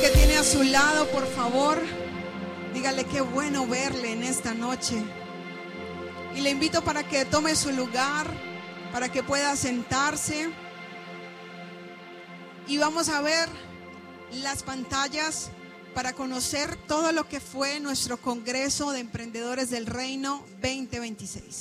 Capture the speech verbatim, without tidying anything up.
que tiene a su lado, por favor, dígale qué bueno verle en esta noche. Y le invito para que tome su lugar, para que pueda sentarse. Y vamos a ver las pantallas para conocer todo lo que fue nuestro Congreso de Emprendedores del Reino veinte veintiséis.